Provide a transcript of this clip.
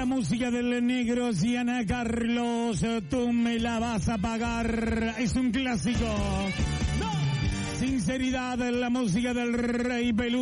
la música del negro Gianna Carlos, tú me la vas a pagar, es un clásico. Sinceridad, la música del Rey Peludo.